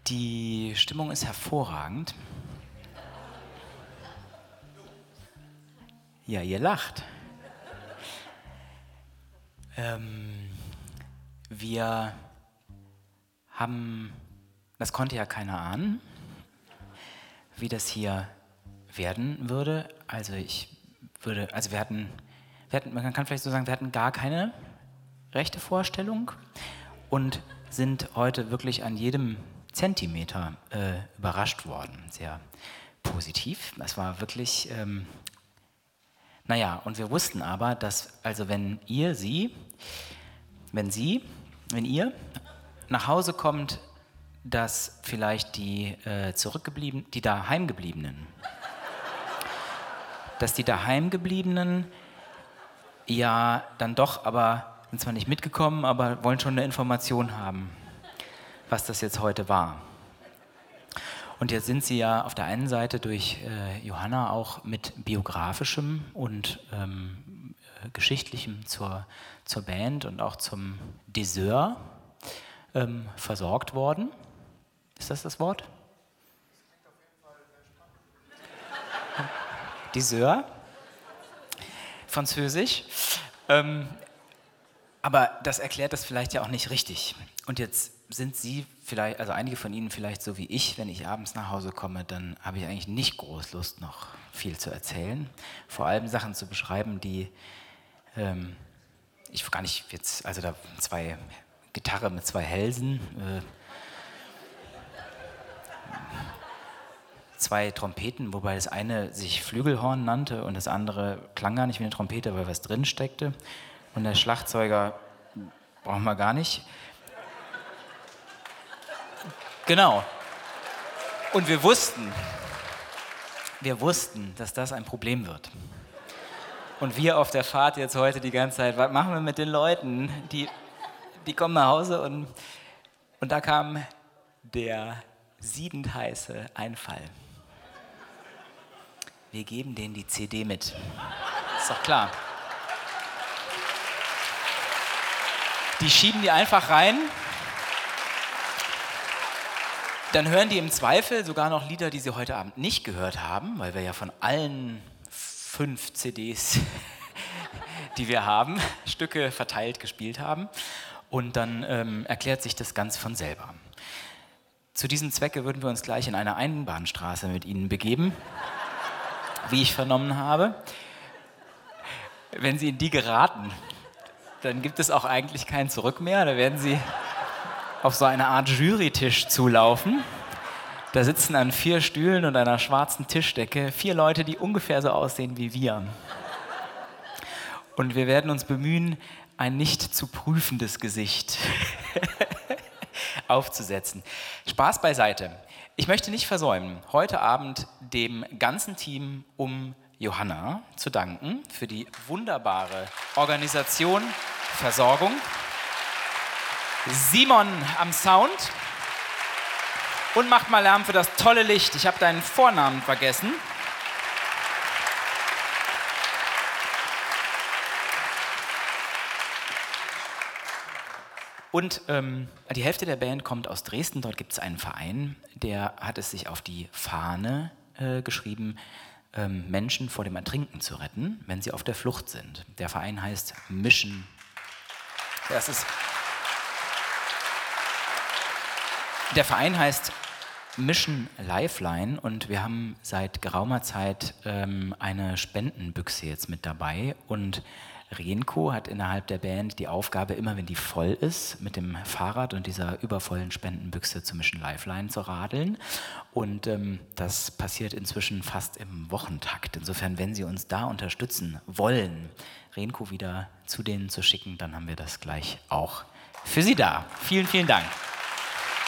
Die Stimmung ist hervorragend. Ja, ihr lacht. Wir haben, das konnte ja keiner ahnen, wie das hier werden würde. Also wir hatten, man kann vielleicht so sagen, wir hatten gar keine rechte Vorstellung und sind heute wirklich an jedem Zentimeter überrascht worden. Sehr positiv. Es war wirklich, und wir wussten aber, dass, also wenn ihr nach Hause kommt, dass vielleicht die Daheimgebliebenen ja dann doch, aber sind zwar nicht mitgekommen, aber wollen schon eine Information haben, was das jetzt heute war. Und jetzt sind sie ja auf der einen Seite durch Johanna auch mit biografischem und geschichtlichem zur Band und auch zum Dessert versorgt worden. Ist das Wort? Dessert, Französisch. Aber das erklärt das vielleicht ja auch nicht richtig. Und jetzt sind Sie vielleicht, also einige von Ihnen vielleicht so wie ich, wenn ich abends nach Hause komme, dann habe ich eigentlich nicht groß Lust, noch viel zu erzählen. Vor allem Sachen zu beschreiben, die ich gar nicht jetzt, also da zwei Gitarre mit zwei Hälsen, zwei Trompeten, wobei das eine sich Flügelhorn nannte und das andere klang gar nicht wie eine Trompete, weil was drin steckte. Und der Schlagzeuger brauchen wir gar nicht. Genau. Und wir wussten, dass das ein Problem wird. Und wir auf der Fahrt jetzt heute die ganze Zeit, was machen wir mit den Leuten? Die kommen nach Hause und da kam der siedend heiße Einfall. Wir geben denen die CD mit. Ist doch klar. Die schieben die einfach rein. Dann hören die im Zweifel sogar noch Lieder, die sie heute Abend nicht gehört haben, weil wir ja von allen 5 CDs, die wir haben, Stücke verteilt gespielt haben. Und dann erklärt sich das ganz von selber. Zu diesem Zwecke würden wir uns gleich in eine Einbahnstraße mit Ihnen begeben, wie ich vernommen habe. Wenn Sie in die geraten, dann gibt es auch eigentlich kein Zurück mehr. Da werden Sie auf so eine Art Jurytisch zulaufen. Da sitzen an 4 Stühlen und einer schwarzen Tischdecke 4 Leute, die ungefähr so aussehen wie wir. Und wir werden uns bemühen, ein nicht zu prüfendes Gesicht aufzusetzen. Spaß beiseite. Ich möchte nicht versäumen, heute Abend dem ganzen Team um Johanna zu danken für die wunderbare Organisation, Versorgung. Simon am Sound. Und macht mal Lärm für das tolle Licht. Ich habe deinen Vornamen vergessen. Und die Hälfte der Band kommt aus Dresden. Dort gibt es einen Verein, der hat es sich auf die Fahne geschrieben, Menschen vor dem Ertrinken zu retten, wenn sie auf der Flucht sind. Der Verein heißt Mission. Der Verein heißt Mission Lifeline und wir haben seit geraumer Zeit eine Spendenbüchse jetzt mit dabei und Renko hat innerhalb der Band die Aufgabe, immer wenn die voll ist, mit dem Fahrrad und dieser übervollen Spendenbüchse zur Mission Lifeline zu radeln. Und das passiert inzwischen fast im Wochentakt. Insofern, wenn Sie uns da unterstützen wollen, Renko wieder zu denen zu schicken, dann haben wir das gleich auch für Sie da. Vielen, vielen Dank.